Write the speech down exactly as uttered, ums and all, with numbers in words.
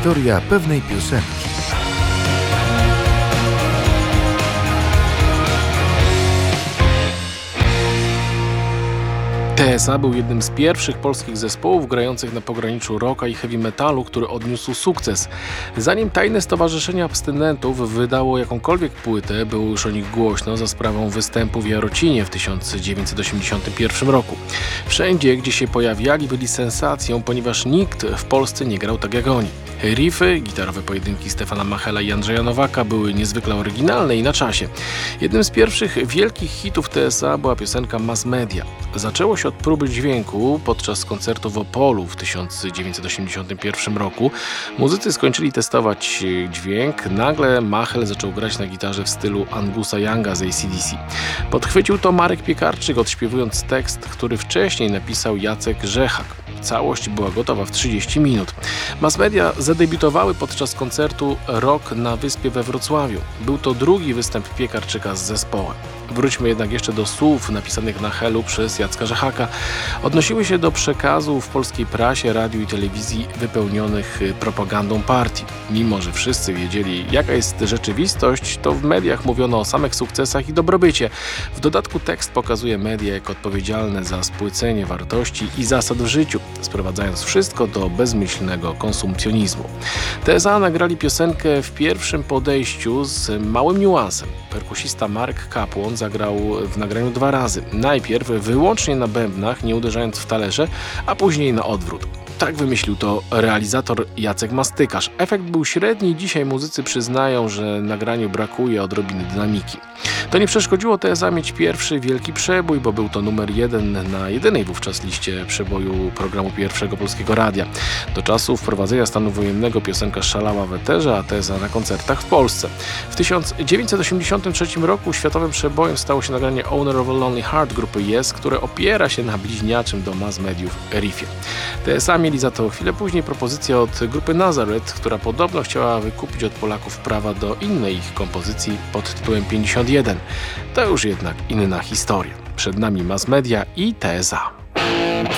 Historia pewnej piosenki. T S A był jednym z pierwszych polskich zespołów grających na pograniczu rocka i heavy metalu, który odniósł sukces. Zanim Tajne Stowarzyszenie Abstynentów wydało jakąkolwiek płytę, było już o nich głośno za sprawą występu w Jarocinie w tysiąc dziewięćset osiemdziesiątym pierwszym roku. Wszędzie, gdzie się pojawiali, byli sensacją, ponieważ nikt w Polsce nie grał tak jak oni. Riffy, gitarowe pojedynki Stefana Machela i Andrzeja Nowaka były niezwykle oryginalne i na czasie. Jednym z pierwszych wielkich hitów T S A była piosenka Mass Media. Zaczęło się od próby dźwięku podczas koncertu w Opolu w tysiąc dziewięćset osiemdziesiątym pierwszym roku. Muzycy skończyli testować dźwięk. Nagle Machel zaczął grać na gitarze w stylu Angusa Younga z A C D C. Podchwycił to Marek Piekarczyk, odśpiewując tekst, który wcześniej napisał Jacek Rzechak. Całość była gotowa w trzydzieści minut. Mass Media zadebiutowały podczas koncertu Rock na Wyspie we Wrocławiu. Był to drugi występ Piekarczyka z zespołem. Wróćmy jednak jeszcze do słów napisanych na Helu przez Jacka Rzechaka. Odnosiły się do przekazu w polskiej prasie, radiu i telewizji wypełnionych propagandą partii. Mimo że wszyscy wiedzieli, jaka jest rzeczywistość, to w mediach mówiono o samych sukcesach i dobrobycie. W dodatku tekst pokazuje media jako odpowiedzialne za spłycenie wartości i zasad w życiu, sprowadzając wszystko do bezmyślnego konsumpcjonizmu. T S A nagrali piosenkę w pierwszym podejściu z małym niuansem. Perkusista Mark Kapłon zagrał w nagraniu dwa razy. Najpierw wyłącznie na bębnach, nie uderzając w talerze, a później na odwrót. Tak wymyślił to realizator Jacek Mastykarz. Efekt był średni i dzisiaj muzycy przyznają, że nagraniu brakuje odrobiny dynamiki. To nie przeszkodziło T S A mieć pierwszy wielki przebój, bo był to numer jeden na jedynej wówczas liście przeboju programu Pierwszego Polskiego Radia. Do czasu wprowadzenia stanu wojennego piosenka szalała w eterze, a T S A na koncertach w Polsce. W tysiąc dziewięćset osiemdziesiątym trzecim roku światowym przebojem stało się nagranie Owner of a Lonely Heart grupy Yes, które opiera się na bliźniaczym do Mass Mediów riffie. T S A mieli za to chwilę później propozycję od grupy Nazareth, która podobno chciała wykupić od Polaków prawa do innej ich kompozycji pod tytułem pięćdziesiąt jeden. To już jednak inna historia. Przed nami Mass Media i T S A.